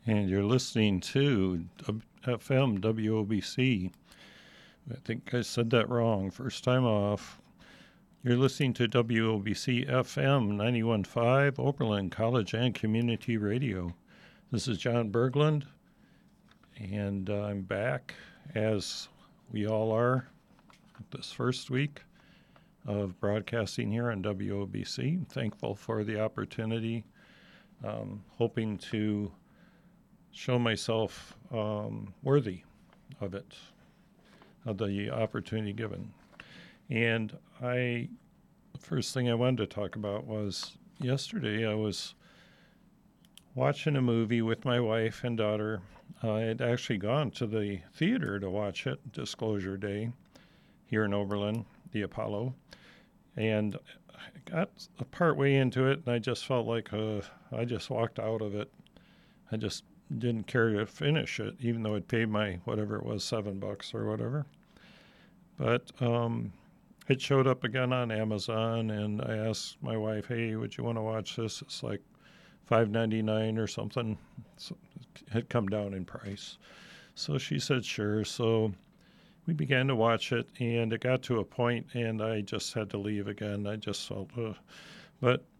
And you're listening to FM WOBC. I think I said that wrong. First time off. You're listening to WOBC FM 91.5, Oberlin College and Community Radio. This is John Berglund, and I'm back, as we all are, this first week of broadcasting here on WOBC. I'm thankful for the opportunity, hoping to show myself worthy of it, of the opportunity given. And the first thing I wanted to talk about was yesterday I was watching a movie with my wife and daughter. I had actually gone to the theater to watch it, Disclosure Day, here in Oberlin, the Apollo. And I got part way into it, and I just felt like I just walked out of it. I just didn't care to finish it, even though it paid my, whatever it was, $7 or whatever. But it showed up again on Amazon, and I asked my wife, hey, would you want to watch this? It's like $5.99 or something. So it had come down in price. So she said, sure. So we began to watch it, and it got to a point, and I just had to leave again. I just felt, but